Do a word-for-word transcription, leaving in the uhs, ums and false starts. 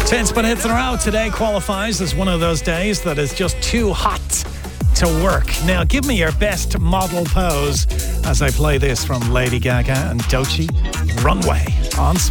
Ten spin hits in a row. Today qualifies as one of those days that is just too hot to work. Now, give me your best model pose as I play this from Lady Gaga and Doechii, Runway on